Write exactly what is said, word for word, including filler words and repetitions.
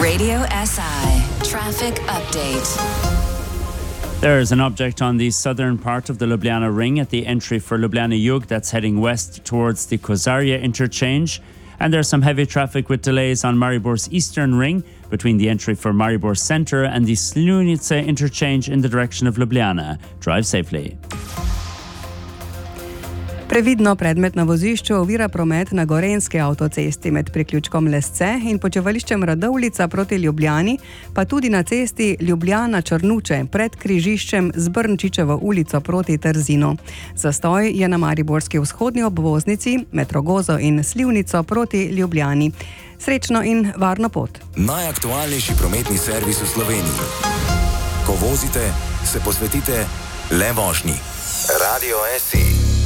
Radio S I Traffic Update. There is an object on the southern part of the Ljubljana Ring at the entry for Ljubljana Jug that's heading west towards the Kozarje interchange. And there's some heavy traffic with delays on Maribor's eastern ring between the entry for Maribor Center and the Slunice interchange in the direction of Ljubljana. Drive safely. Previdno predmet na vozišču ovira promet na Gorenjski avtocesti med priključkom Lesce in počivališčem Radovljica proti Ljubljani, pa tudi na cesti Ljubljana-Črnuče pred križiščem z Brnčičevo ulico proti Trzinu. Zastoj je na mariborski vzhodni obvoznici med Rogozo in Slivnico proti Ljubljani. Srečno in varno pot. Najaktualnejši prometni servis v Sloveniji. Ko vozite, se posvetite le vožnji. Radio S I.